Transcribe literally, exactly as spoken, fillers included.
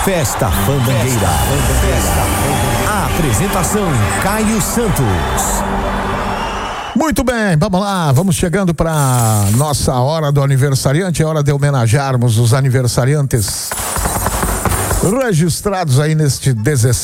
Festa Fandangueira. A apresentação Caio Santos. Muito bem, vamos lá, vamos chegando para nossa hora do aniversariante, é hora de homenagearmos os aniversariantes registrados aí neste dezessete